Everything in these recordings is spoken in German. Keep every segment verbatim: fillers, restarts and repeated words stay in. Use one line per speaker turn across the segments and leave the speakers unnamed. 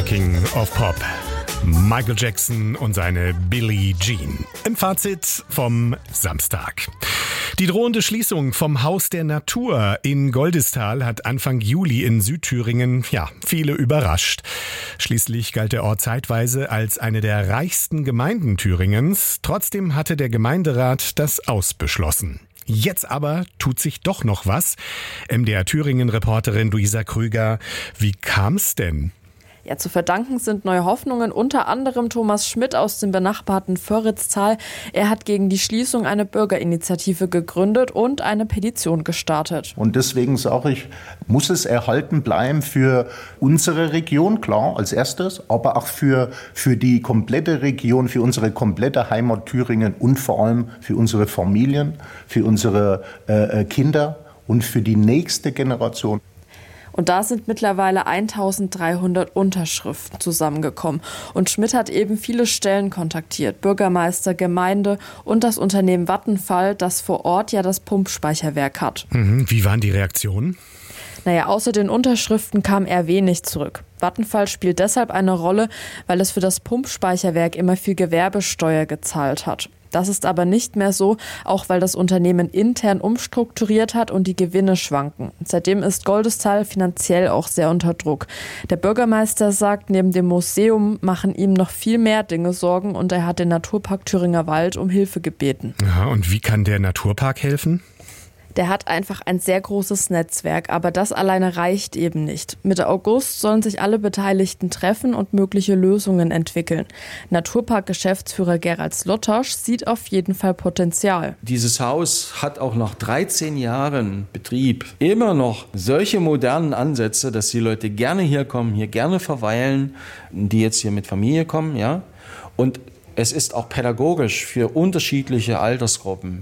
King of Pop. Michael Jackson und seine Billie Jean. Im Fazit vom Samstag. Die drohende Schließung vom Haus der Natur in Goldestal hat Anfang Juli in Südthüringen, ja, viele überrascht. Schließlich galt der Ort zeitweise als eine der reichsten Gemeinden Thüringens. Trotzdem hatte der Gemeinderat das ausbeschlossen. Jetzt aber tut sich doch noch was. M D R Thüringen-Reporterin Luisa Krüger, wie kam's denn?
Ja, zu verdanken sind neue Hoffnungen, unter anderem Thomas Schmidt aus dem benachbarten Förritztal. Er hat gegen die Schließung eine Bürgerinitiative gegründet und eine Petition gestartet.
Und deswegen sage ich, muss es erhalten bleiben für unsere Region, klar, als erstes, aber auch für, für die komplette Region, für unsere komplette Heimat Thüringen und vor allem für unsere Familien, für unsere äh, Kinder und für die nächste Generation.
Und da sind mittlerweile eintausenddreihundert Unterschriften zusammengekommen. Und Schmidt hat eben viele Stellen kontaktiert, Bürgermeister, Gemeinde und das Unternehmen Vattenfall, das vor Ort ja das Pumpspeicherwerk hat.
Mhm, wie waren die Reaktionen?
Naja, außer den Unterschriften kam eher wenig zurück. Vattenfall spielt deshalb eine Rolle, weil es für das Pumpspeicherwerk immer viel Gewerbesteuer gezahlt hat. Das ist aber nicht mehr so, auch weil das Unternehmen intern umstrukturiert hat und die Gewinne schwanken. Seitdem ist Goldestal finanziell auch sehr unter Druck. Der Bürgermeister sagt, neben dem Museum machen ihm noch viel mehr Dinge Sorgen und er hat den Naturpark Thüringer Wald um Hilfe gebeten.
Aha, und wie kann der Naturpark helfen?
Der hat einfach ein sehr großes Netzwerk, aber das alleine reicht eben nicht. Mitte August sollen sich alle Beteiligten treffen und mögliche Lösungen entwickeln. Naturpark-Geschäftsführer Gerald Slottosch sieht auf jeden Fall Potenzial.
Dieses Haus hat auch nach dreizehn Jahren Betrieb immer noch solche modernen Ansätze, dass die Leute gerne hier kommen, hier gerne verweilen, die jetzt hier mit Familie kommen, ja. Und es ist auch pädagogisch für unterschiedliche Altersgruppen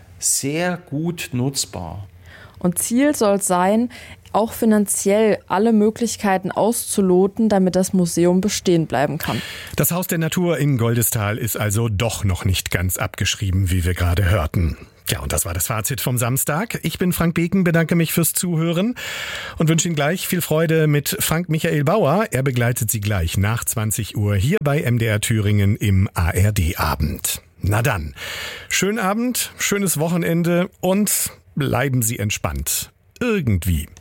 sehr gut nutzbar.
Und Ziel soll sein, auch finanziell alle Möglichkeiten auszuloten, damit das Museum bestehen bleiben kann.
Das Haus der Natur in Goldestal ist also doch noch nicht ganz abgeschrieben, wie wir gerade hörten. Ja, und das war das Fazit vom Samstag. Ich bin Frank Beken, bedanke mich fürs Zuhören und wünsche Ihnen gleich viel Freude mit Frank Michael Bauer. Er begleitet Sie gleich nach zwanzig Uhr hier bei M D R Thüringen im A R D-Abend. Na dann, schönen Abend, schönes Wochenende und bleiben Sie entspannt. Irgendwie.